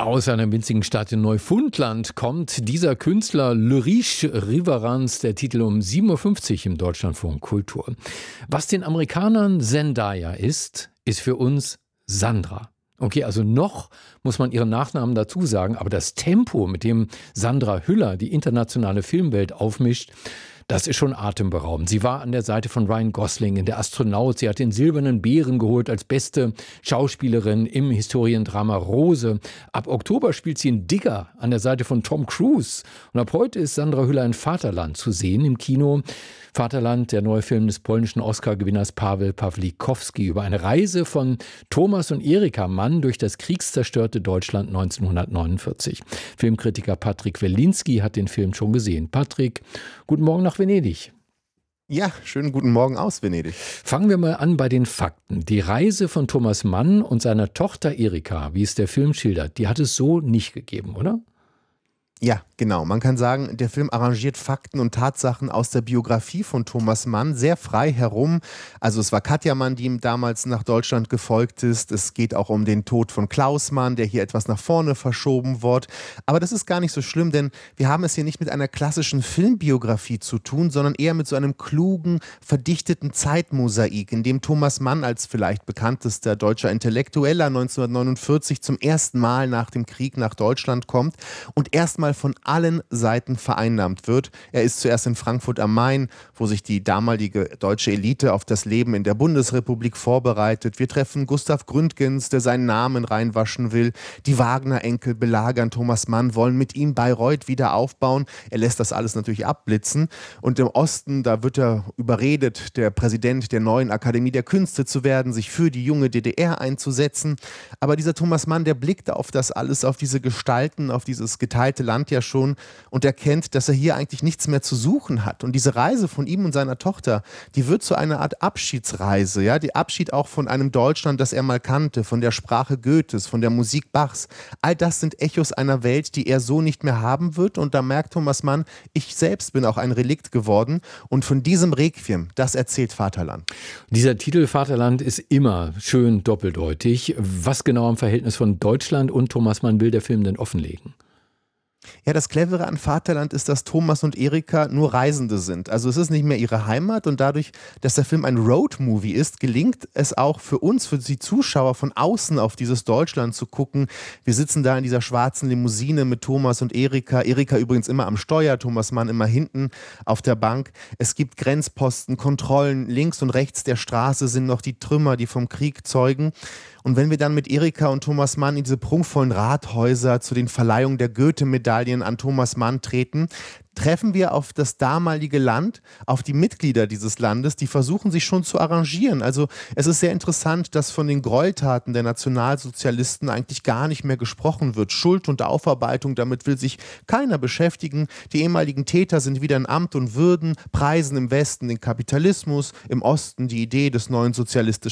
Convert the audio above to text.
Aus einer winzigen Stadt in Neufundland kommt dieser Künstler Le Riche Riverans, der Titel um 7.50 Uhr im Deutschlandfunk Kultur. Was den Amerikanern Zendaya ist für uns Sandra. Okay, also noch muss man ihren Nachnamen dazu sagen, aber das Tempo, mit dem Sandra Hüller die internationale Filmwelt aufmischt, das ist schon atemberaubend. Sie war an der Seite von Ryan Gosling in Der Astronaut. Sie hat den Silbernen Bären geholt als beste Schauspielerin im Historiendrama Rose. Ab Oktober spielt sie in Digger an der Seite von Tom Cruise. Und ab heute ist Sandra Hüller in Vaterland zu sehen im Kino. Vaterland, der neue Film des polnischen Oscar-Gewinners Paweł Pawlikowski über eine Reise von Thomas und Erika Mann durch das kriegszerstörte Deutschland 1949. Filmkritiker Patrick Welinski hat den Film schon gesehen. Patrick, guten Morgen nach Venedig. Ja, schönen guten Morgen aus Venedig. Fangen wir mal an bei den Fakten. Die Reise von Thomas Mann und seiner Tochter Erika, wie es der Film schildert, die hat es so nicht gegeben, oder? Ja, genau. Man kann sagen, der Film arrangiert Fakten und Tatsachen aus der Biografie von Thomas Mann sehr frei herum. Also es war Katja Mann, die ihm damals nach Deutschland gefolgt ist. Es geht auch um den Tod von Klaus Mann, der hier etwas nach vorne verschoben wird. Aber das ist gar nicht so schlimm, denn wir haben es hier nicht mit einer klassischen Filmbiografie zu tun, sondern eher mit so einem klugen, verdichteten Zeitmosaik, in dem Thomas Mann als vielleicht bekanntester deutscher Intellektueller 1949 zum ersten Mal nach dem Krieg nach Deutschland kommt und erstmal von allen Seiten vereinnahmt wird. Er ist zuerst in Frankfurt am Main, wo sich die damalige deutsche Elite auf das Leben in der Bundesrepublik vorbereitet. Wir treffen Gustav Gründgens, der seinen Namen reinwaschen will. Die Wagner-Enkel belagern Thomas Mann, wollen mit ihm Bayreuth wieder aufbauen. Er lässt das alles natürlich abblitzen. Und im Osten, da wird er überredet, der Präsident der neuen Akademie der Künste zu werden, sich für die junge DDR einzusetzen. Aber dieser Thomas Mann, der blickt auf das alles, auf diese Gestalten, auf dieses geteilte Land ja schon und erkennt, dass er hier eigentlich nichts mehr zu suchen hat. Und diese Reise von ihm und seiner Tochter, die wird zu einer Art Abschiedsreise, ja, die Abschied auch von einem Deutschland, das er mal kannte, von der Sprache Goethes, von der Musik Bachs. All das sind Echos einer Welt, die er so nicht mehr haben wird. Und da merkt Thomas Mann, ich selbst bin auch ein Relikt geworden. Und von diesem Requiem, das erzählt Vaterland. Dieser Titel Vaterland ist immer schön doppeldeutig. Was genau am Verhältnis von Deutschland und Thomas Mann will der Film denn offenlegen? Ja, das Clevere an Vaterland ist, dass Thomas und Erika nur Reisende sind. Also es ist nicht mehr ihre Heimat und dadurch, dass der Film ein Roadmovie ist, gelingt es auch für uns, für die Zuschauer von außen auf dieses Deutschland zu gucken. Wir sitzen da in dieser schwarzen Limousine mit Thomas und Erika. Erika übrigens immer am Steuer, Thomas Mann immer hinten auf der Bank. Es gibt Grenzposten, Kontrollen. Links und rechts der Straße sind noch die Trümmer, die vom Krieg zeugen. Und wenn wir dann mit Erika und Thomas Mann in diese prunkvollen Rathäuser zu den Verleihungen der Goethe-Medaillen an Thomas Mann treten, treffen wir auf das damalige Land, auf die Mitglieder dieses Landes, die versuchen sich schon zu arrangieren. Also es ist sehr interessant, dass von den Gräueltaten der Nationalsozialisten eigentlich gar nicht mehr gesprochen wird. Schuld und Aufarbeitung, damit will sich keiner beschäftigen. Die ehemaligen Täter sind wieder in Amt und Würden, preisen im Westen den Kapitalismus, im Osten die Idee des neuen sozialistischen